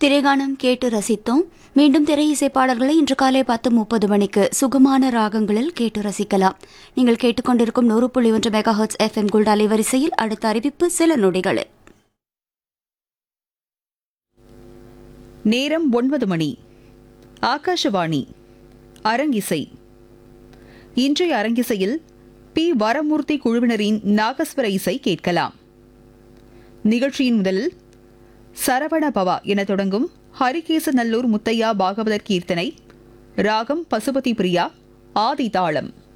திரைகானம் கேட்டு ரசித்தோம். மீண்டும் திரை இசைப்பாளர்களை இன்று காலை 10:30 மணிக்கு சுகமான ராகங்களில் கேட்டு ரசிக்கலாம். நீங்கள் கேட்டுக்கொண்டிருக்கும் 100.1 மெகாஹெர்ட்ஸ் FM கோல்ட் அலைவரிசையில் அடுத்த அறிவிப்பு சில நொடிகளில். நேரம் 9 மணி. ஆகாஷவாணி அரங்கிசை. இன்றைய அரங்கிசையில் பி. வரமூர்த்தி குழுவினரின் நாகஸ்வர இசை கேட்கலாம். நிகழ்ச்சியின் முதலில் சரவண பவா என தொடங்கும் ஹரிகேசநல்லூர் முத்தையா பாகவதர் கீர்த்தனை, ராகம் பசுபதி பிரியா, ஆதி தாளம்.